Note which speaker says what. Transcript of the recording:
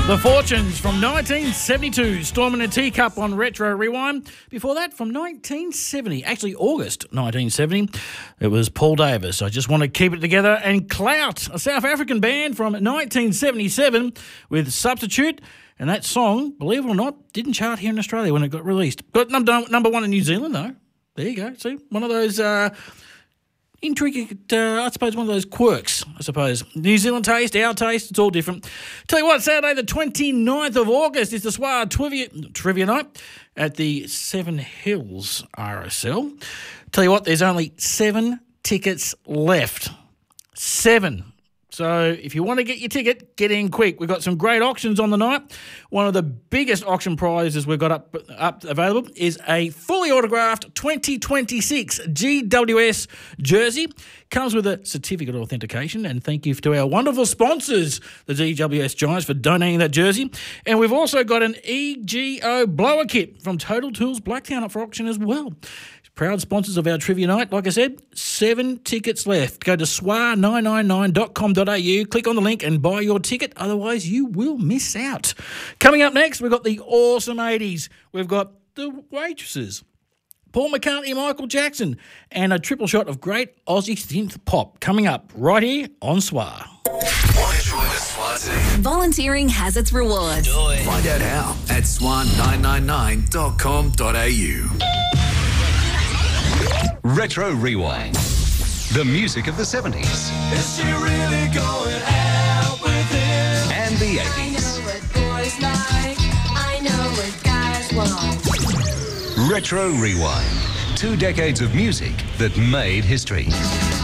Speaker 1: The Fortunes from 1972, Storming a Teacup on Retro Rewind. Before that, from 1970, actually August 1970, it was Paul Davis. I Just Want to Keep It Together, and Clout, a South African band from 1977 with Substitute. And that song, believe it or not, didn't chart here in Australia when it got released. Got number one in New Zealand, though. There you go. See, one of those intricate, I suppose, one of those quirks, I suppose. New Zealand taste, our taste, it's all different. Tell you what, Saturday the 29th of August is the SWAR Trivia Night at the Seven Hills RSL. Tell you what, there's only 7 tickets left. 7. So if you want to get your ticket, get in quick. We've got some great auctions on the night. One of the biggest auction prizes we've got up available is a fully autographed 2026 GWS jersey. Comes with a certificate of authentication, and thank you to our wonderful sponsors, the GWS Giants, for donating that jersey. And we've also got an EGO blower kit from Total Tools Blacktown up for auction as well. Proud sponsors of our trivia night. Like I said, 7 tickets left. Go to swar999.com.au, click on the link and buy your ticket. Otherwise, you will miss out. Coming up next, we've got the awesome 80s. We've got the Waitresses, Paul McCartney, Michael Jackson, and a triple shot of great Aussie synth pop coming up right here on SWAR.
Speaker 2: Volunteering has its reward.
Speaker 3: Find out how at swar999.com.au.
Speaker 4: Retro Rewind. The music of the 70s.
Speaker 5: Is she really going out with him?
Speaker 4: And the 80s.
Speaker 6: I know what boys like. I know what guys want.
Speaker 4: Retro Rewind. 2 decades of music that made history.